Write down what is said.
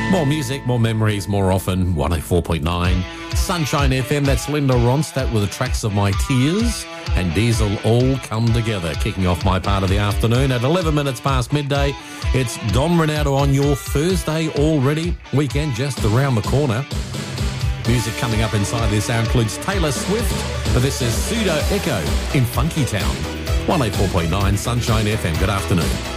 More music, more memories, more often. 104.9 Sunshine FM. That's Linda Ronstadt with the tracks of My Tears and Diesel all come together. Kicking off my part of the afternoon at 11 minutes past midday. It's Don Ronaldo on your Thursday already. Weekend just around the corner. Music coming up inside this hour includes Taylor Swift. But this is Pseudo Echo in Funky Town. 104.9 Sunshine FM. Good afternoon.